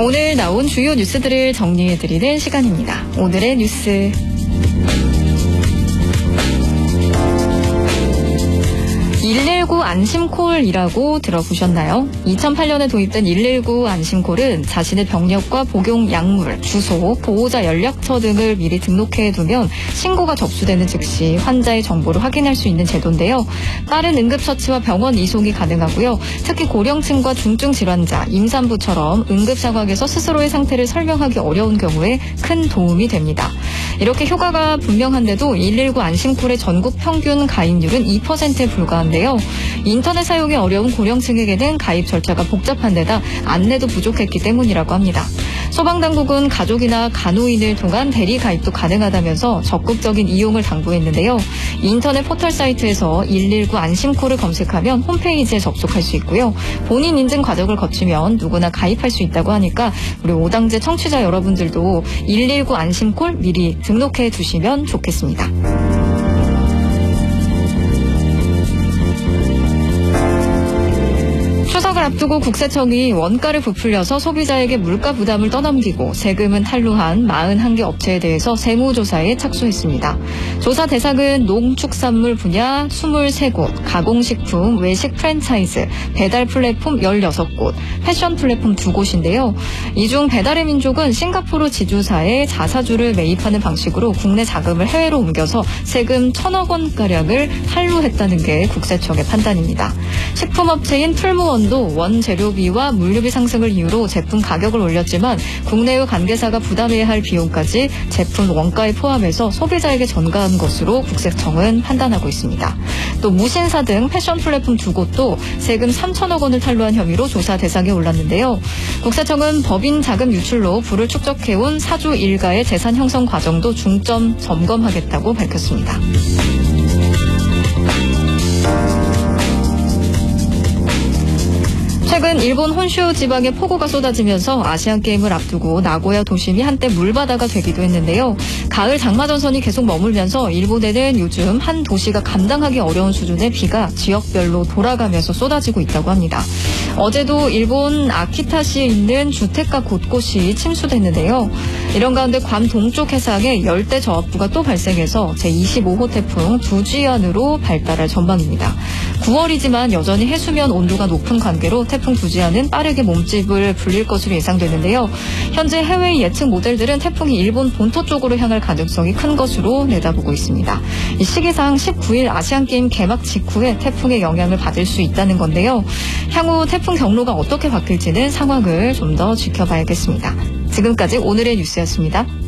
오늘 나온 주요 뉴스들을 정리해드리는 시간입니다. 오늘의 뉴스. 119 안심콜이라고 들어보셨나요? 2008년에 도입된 119 안심콜은 자신의 병력과 복용 약물, 주소, 보호자 연락처 등을 미리 등록해두면 신고가 접수되는 즉시 환자의 정보를 확인할 수 있는 제도인데요. 빠른 응급처치와 병원 이송이 가능하고요. 특히 고령층과 중증 질환자, 임산부처럼 응급 상황에서 스스로의 상태를 설명하기 어려운 경우에 큰 도움이 됩니다. 이렇게 효과가 분명한데도 119 안심콜의 전국 평균 가입률은 2%에 불과한데요. 인터넷 사용이 어려운 고령층에게는 가입 절차가 복잡한 데다 안내도 부족했기 때문이라고 합니다. 소방당국은 가족이나 간호인을 통한 대리 가입도 가능하다면서 적극적인 이용을 당부했는데요. 인터넷 포털 사이트에서 119 안심콜을 검색하면 홈페이지에 접속할 수 있고요. 본인 인증 과정을 거치면 누구나 가입할 수 있다고 하니까 우리 오당제 청취자 여러분들도 119 안심콜 미리 등록해 두시면 좋겠습니다. 추석을 앞두고 국세청이 원가를 부풀려서 소비자에게 물가 부담을 떠넘기고 세금은 탈루한 41개 업체에 대해서 세무조사에 착수했습니다. 조사 대상은 농축산물 분야 23곳, 가공식품, 외식 프랜차이즈, 배달 플랫폼 16곳, 패션 플랫폼 2곳인데요. 이 중 배달의 민족은 싱가포르 지주사에 자사주를 매입하는 방식으로 국내 자금을 해외로 옮겨서 세금 1,000억 원가량을 탈루했다는 게 국세청의 판단입니다. 식품업체인 풀무원 도 원재료비와 물류비 상승을 이유로 제품 가격을 올렸지만 국내의 관계사가 부담해야 할 비용까지 제품 원가에 포함해서 소비자에게 전가한 것으로 국세청은 판단하고 있습니다. 또 무신사 등 패션 플랫폼 2곳도 세금 3,000억 원을 탈루한 혐의로 조사 대상에 올랐는데요. 국세청은 법인 자금 유출로 부를 축적해온 사주 일가의 재산 형성 과정도 중점 점검하겠다고 밝혔습니다. 최근 일본 혼슈 지방에 폭우가 쏟아지면서 아시안게임을 앞두고 나고야 도심이 한때 물바다가 되기도 했는데요. 가을 장마전선이 계속 머물면서 일본에는 요즘 한 도시가 감당하기 어려운 수준의 비가 지역별로 돌아가면서 쏟아지고 있다고 합니다. 어제도 일본 아키타시에 있는 주택가 곳곳이 침수됐는데요. 이런 가운데 괌 동쪽 해상에 열대 저압부가 또 발생해서 제25호 태풍 두지안으로 발달할 전망입니다. 9월이지만 여전히 해수면 온도가 높은 관계로 태풍 두지안은 빠르게 몸집을 불릴 것으로 예상되는데요. 현재 해외 예측 모델들은 태풍이 일본 본토 쪽으로 향할 가능성이 큰 것으로 내다보고 있습니다. 이 시기상 19일 아시안게임 개막 직후에 태풍의 영향을 받을 수 있다는 건데요. 향후 태풍 경로가 어떻게 바뀔지는 상황을 좀 더 지켜봐야겠습니다. 지금까지 오늘의 뉴스였습니다.